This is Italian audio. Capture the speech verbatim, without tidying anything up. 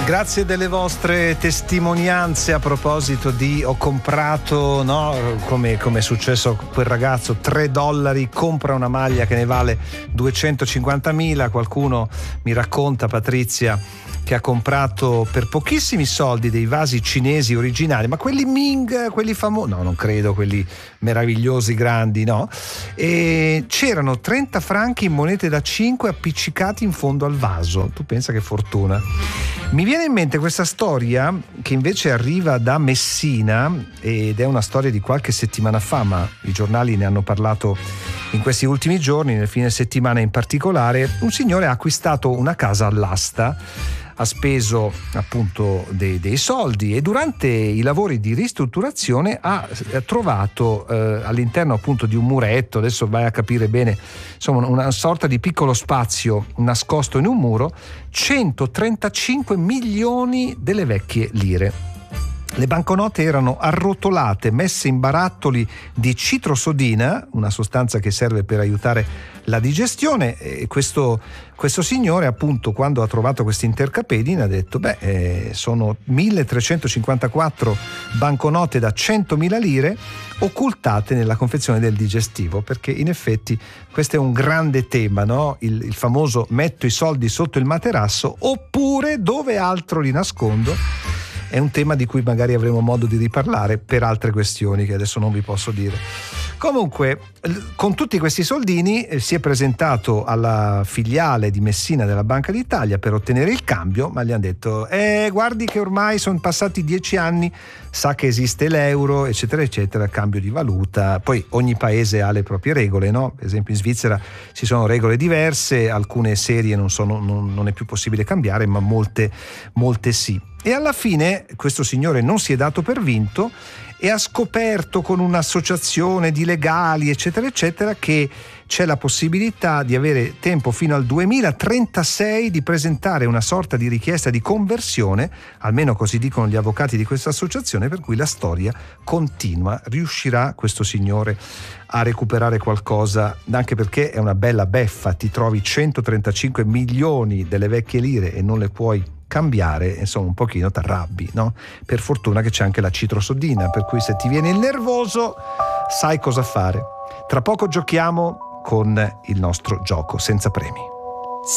Grazie delle vostre testimonianze a proposito di ho comprato, no, come, come è successo a quel ragazzo, tre dollari, compra una maglia che ne vale duecentocinquantamila. Qualcuno mi racconta, Patrizia, che ha comprato per pochissimi soldi dei vasi cinesi originali, ma quelli Ming, quelli famosi, no, non credo, quelli meravigliosi, grandi, no? E c'erano trenta franchi in monete da cinque appiccicati in fondo al vaso. Tu pensa che fortuna. Mi viene in mente questa storia che invece arriva da Messina ed è una storia di qualche settimana fa, ma i giornali ne hanno parlato in questi ultimi giorni, nel fine settimana in particolare. Un signore ha acquistato una casa all'asta, ha speso appunto dei, dei soldi e durante i lavori di ristrutturazione ha, ha trovato eh, all'interno appunto di un muretto, adesso vai a capire bene, insomma una sorta di piccolo spazio nascosto in un muro, centotrentacinque milioni delle vecchie lire. Le banconote erano arrotolate, messe in barattoli di citrosodina, una sostanza che serve per aiutare la digestione, e questo, questo signore appunto, quando ha trovato questi intercapedini, ha detto beh eh, sono milletrecentocinquantaquattro banconote da centomila lire occultate nella confezione del digestivo, perché in effetti questo è un grande tema, no? Il, il famoso metto i soldi sotto il materasso oppure dove altro li nascondo. È un tema di cui magari avremo modo di riparlare per altre questioni che adesso non vi posso dire. Comunque, con tutti questi soldini eh, si è presentato alla filiale di Messina della Banca d'Italia per ottenere il cambio, ma gli hanno detto eh guardi che ormai sono passati dieci anni, sa che esiste l'euro, eccetera eccetera, cambio di valuta. Poi ogni paese ha le proprie regole, no? Per esempio in Svizzera ci sono regole diverse, alcune serie non, sono, non, non è più possibile cambiare, ma molte, molte sì. E alla fine questo signore non si è dato per vinto e ha scoperto con un'associazione di legali eccetera eccetera che c'è la possibilità di avere tempo fino al duemilatrentasei di presentare una sorta di richiesta di conversione, almeno così dicono gli avvocati di questa associazione, per cui la storia continua. Riuscirà questo signore a recuperare qualcosa, anche perché è una bella beffa, ti trovi centotrentacinque milioni delle vecchie lire e non le puoi cambiare, insomma un pochino t'arrabbi, no? Per fortuna che c'è anche la citrosodina, per cui se ti viene il nervoso sai cosa fare. Tra poco giochiamo con il nostro gioco senza premi.